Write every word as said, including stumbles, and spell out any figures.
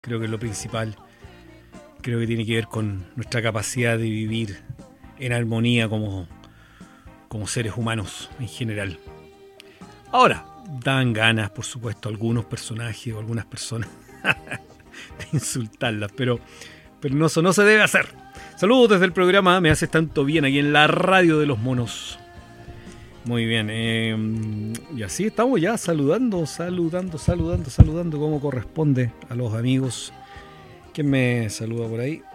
Creo que es lo principal. Creo que tiene que ver con nuestra capacidad de vivir en armonía como, como seres humanos en general. Ahora, dan ganas, por supuesto, algunos personajes o algunas personas de insultarlas, pero, pero no, eso no se debe hacer. Saludos desde el programa Me Haces Tanto Bien, aquí en la radio de los monos. Muy bien, eh, y así estamos ya saludando, saludando, saludando, saludando como corresponde a los amigos. ¿Quién me saluda por ahí?